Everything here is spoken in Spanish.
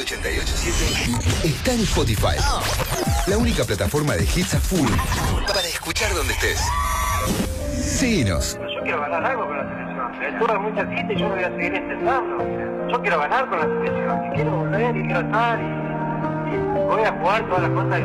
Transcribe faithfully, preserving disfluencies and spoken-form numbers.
ochenta y ocho punto siete está en Spotify. La única plataforma de hits a full para escuchar donde estés. Síguenos. Yo quiero ganar algo con la selección. El tour es muy cerquita y yo lo voy a seguir intentando. Yo quiero ganar con la selección. Y quiero volver y quiero estar y, y voy a jugar todas las cosas.